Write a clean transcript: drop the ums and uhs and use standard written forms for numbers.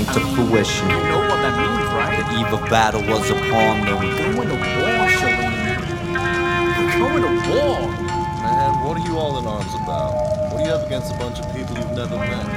came to fruition. You know what that means, right? The eve of battle was upon them. Going to war, Shalene. We're going to war. Man, what are you all in arms about? What do you have against a bunch of people you've never met?